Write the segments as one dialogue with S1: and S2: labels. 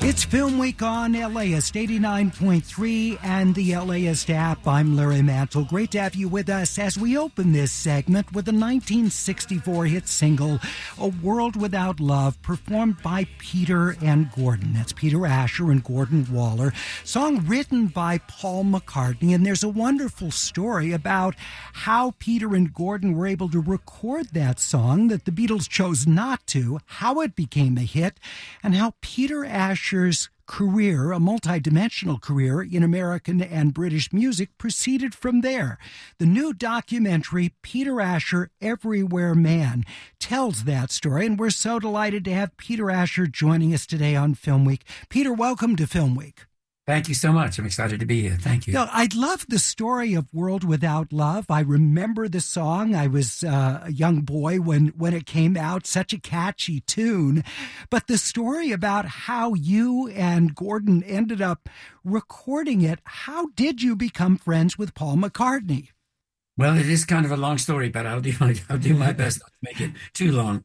S1: It's Film Week on LAist 89.3 and the LAist app. I'm Larry Mantle. Great to have you with us as we open this segment with a 1964 hit single, A World Without Love, performed by Peter and Gordon. That's Peter Asher and Gordon Waller. Song written by Paul McCartney. And there's a wonderful story about how Peter and Gordon were able to record that song that the Beatles chose not to, how it became a hit, and how Peter Asher's career, a multi-dimensional career in American and British music, proceeded from there. The new documentary, Peter Asher, Everywhere Man, tells that story, and we're so delighted to have Peter Asher joining us today on Film Week. Peter, welcome to Film Week.
S2: Thank you so much. I'm excited to be here. Thank you.
S1: I love the story of World Without Love. I remember the song. I was a young boy when it came out, such a catchy tune. But the story about how you and Gordon ended up recording it, how did you become friends with Paul McCartney?
S2: Well, it is kind of a long story, but I'll do my best not to make it too long.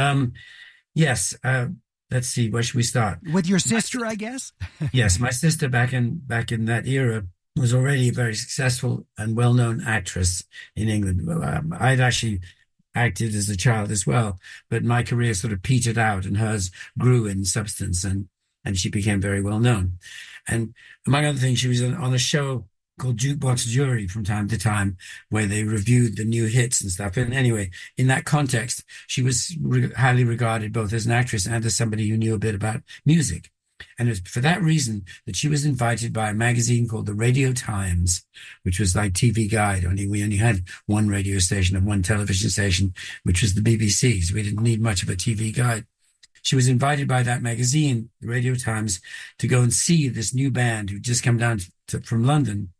S2: Yes. Let's see, where should we start?
S1: With your sister, I guess?
S2: Yes, my sister back in that era was already a very successful and well-known actress in England. I'd actually acted as a child as well, but my career sort of petered out and hers grew in substance, and she became very well-known. And among other things, she was on a show called Jukebox Jury from time to time, where they reviewed the new hits and stuff. And anyway, in that context, she was highly regarded both as an actress and as somebody who knew a bit about music. And it was for that reason that she was invited by a magazine called the Radio Times, which was like TV Guide, only we only had one radio station and one television station, which was the BBC, so we didn't need much of a TV guide. She was invited by that magazine, the Radio Times, to go and see this new band who'd just come down from Liverpool,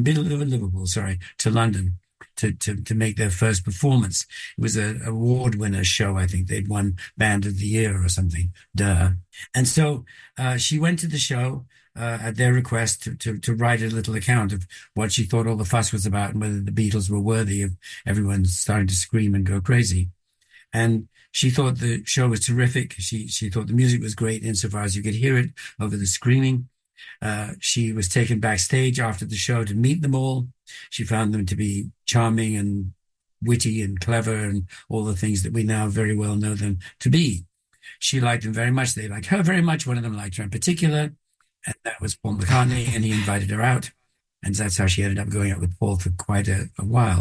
S2: to London to make their first performance. It was an award winner show. I think they'd won Band of the Year or something. And so she went to the show at their request to write a little account of what she thought all the fuss was about and whether the Beatles were worthy of everyone starting to scream and go crazy. And she thought the show was terrific. She thought the music was great insofar as you could hear it over the screaming. She was taken backstage after the show to meet them all. She found them to be charming and witty and clever and all the things that we now very well know them to be. She liked them very much. They liked her very much. One of them liked her in particular, and that was Paul McCartney, and he invited her out. And that's how she ended up going out with Paul for quite a while.